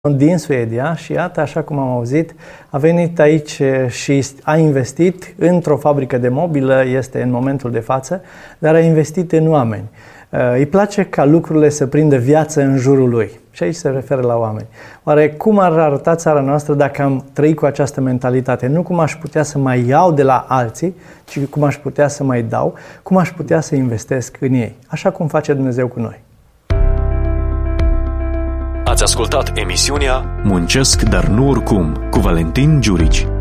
din Suedia și iată, așa cum am auzit, a venit aici și a investit într-o fabrică de mobilă, este în momentul de față, dar a investit în oameni. Îi place ca lucrurile să prindă viață în jurul lui. Și aici se referă la oameni. Oare cum ar arăta țara noastră dacă am trăit cu această mentalitate? Nu cum aș putea să mai iau de la alții, ci cum aș putea să mai dau, cum aș putea să investesc în ei. Așa cum face Dumnezeu cu noi. Ați ascultat emisiunea Muncesc, dar nu oricum, cu Valentin Giurici.